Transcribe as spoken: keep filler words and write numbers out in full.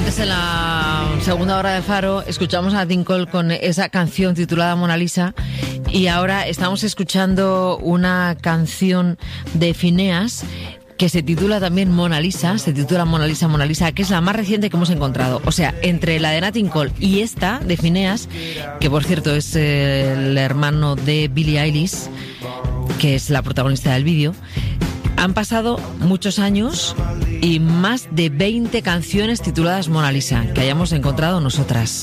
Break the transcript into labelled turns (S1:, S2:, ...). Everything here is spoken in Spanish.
S1: Antes, en la segunda hora de Faro, escuchamos a Nat King Cole con esa canción titulada Mona Lisa, y ahora estamos escuchando una canción de Phineas que se titula también Mona Lisa, se titula Mona Lisa, Mona Lisa, que es la más reciente que hemos encontrado. O sea, entre la de Nat King Cole y esta de Phineas, que por cierto es eh, el hermano de Billie Eilish, que es la protagonista del vídeo, han pasado muchos años y más de veinte canciones tituladas Mona Lisa que hayamos encontrado nosotras.